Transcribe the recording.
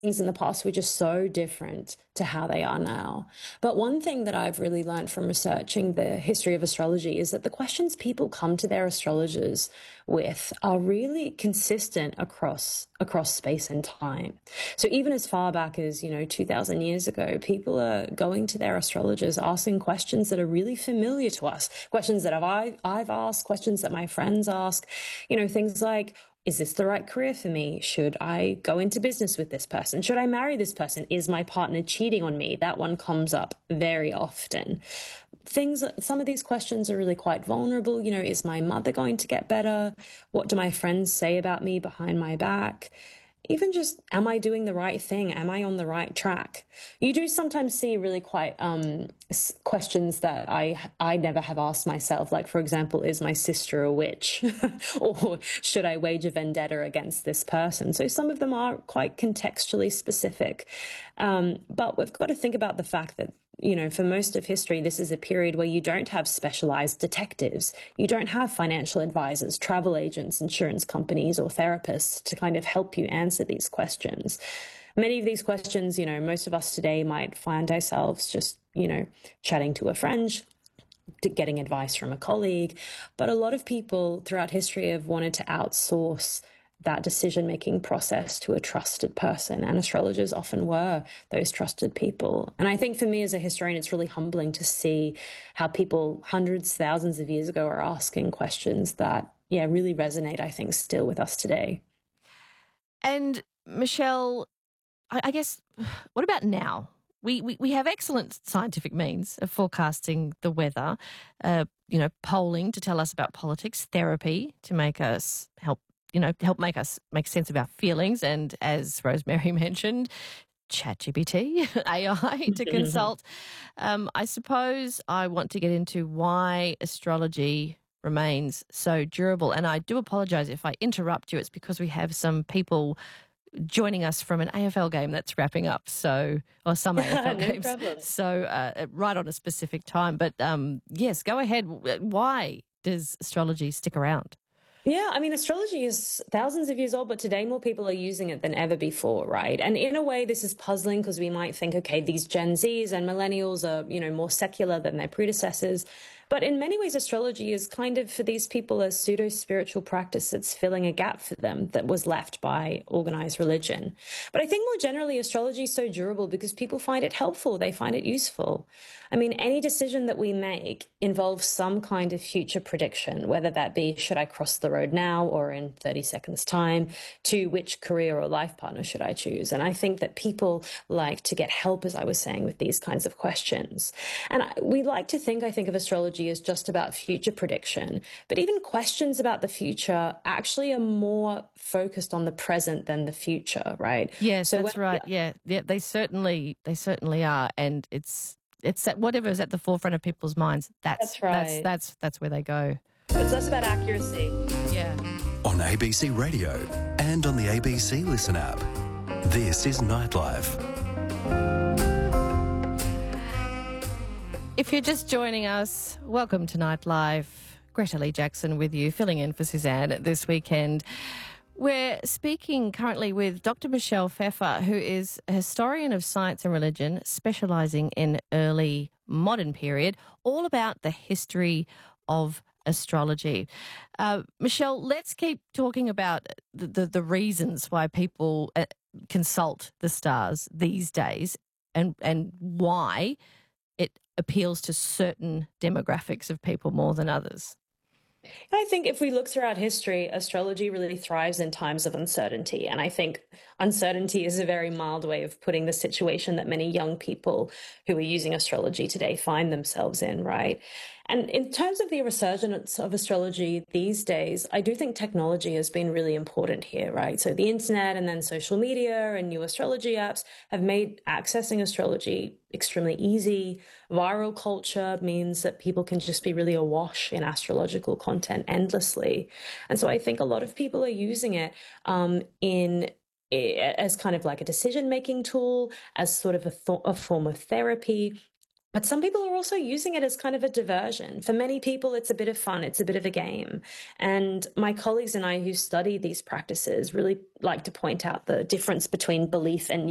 things in the past were just so different to how they are now. But one thing that I've really learned from researching the history of astrology is that the questions people come to their astrologers with are really consistent across space and time. So even as far back as, 2000 years ago, people are going to their astrologers asking questions that are really familiar to us, questions that I've asked, questions that my friends ask, things like, is this the right career for me? Should I go into business with this person? Should I marry this person? Is my partner cheating on me? That one comes up very often. Some of these questions are really quite vulnerable. Is my mother going to get better? What do my friends say about me behind my back? Even just, am I doing the right thing? Am I on the right track? You do sometimes see really quite questions that I never have asked myself. Like, for example, is my sister a witch? Or should I wage a vendetta against this person? So some of them are quite contextually specific. But we've got to think about the fact that, for most of history, this is a period where you don't have specialized detectives. You don't have financial advisors, travel agents, insurance companies, or therapists to kind of help you answer these questions. Many of these questions, most of us today might find ourselves just, chatting to a friend, getting advice from a colleague. But a lot of people throughout history have wanted to outsource that decision-making process to a trusted person, and astrologers often were those trusted people. And I think for me as a historian, it's really humbling to see how people hundreds, thousands of years ago are asking questions that, really resonate, I think, still with us today. And Michelle, I guess, what about now? We have excellent scientific means of forecasting the weather, polling to tell us about politics, therapy to make us help make us make sense of our feelings, and as Rosemary mentioned, ChatGPT, AI to consult. I suppose I want to get into why astrology remains so durable. And I do apologise if I interrupt you. It's because we have some people joining us from an AFL game that's wrapping up, or some AFL games. Problem. So right on a specific time. But yes, go ahead. Why does astrology stick around? Yeah, astrology is thousands of years old, but today more people are using it than ever before, right? And in a way, this is puzzling because we might think, okay, these Gen Zs and millennials are, more secular than their predecessors. But in many ways, astrology is kind of, for these people, a pseudo-spiritual practice that's filling a gap for them that was left by organized religion. But I think more generally, astrology is so durable because people find it helpful. They find it useful. Any decision that we make involves some kind of future prediction, whether that be, should I cross the road now or in 30 seconds time, to which career or life partner should I choose? And I think that people like to get help, as I was saying, with these kinds of questions. And we like to think, I think, of astrology as just about future prediction, but even questions about the future actually are more focused on the present than the future, right? Yes, so that's right. Yeah, they certainly are, and it's that whatever is at the forefront of people's minds. That's right. That's where they go. It's less about accuracy. Yeah. On ABC Radio and on the ABC Listen app, this is Nightlife. If you're just joining us, welcome to Nightlife. Greta Lee Jackson with you, filling in for Suzanne this weekend. We're speaking currently with Dr. Michelle Pfeffer, who is a historian of science and religion, specialising in early modern period, all about the history of astrology. Michelle, let's keep talking about the reasons why people consult the stars these days and why it appeals to certain demographics of people more than others. I think if we look throughout history, astrology really thrives in times of uncertainty. And I think uncertainty is a very mild way of putting the situation that many young people who are using astrology today find themselves in, right? And in terms of the resurgence of astrology these days, I do think technology has been really important here, right? So the internet and then social media and new astrology apps have made accessing astrology extremely easy. Viral culture means that people can just be really awash in astrological content endlessly. And so I think a lot of people are using it as kind of like a decision-making tool, as sort of a form of therapy. But some people are also using it as kind of a diversion. For many people, it's a bit of fun. It's a bit of a game. And my colleagues and I who study these practices really like to point out the difference between belief and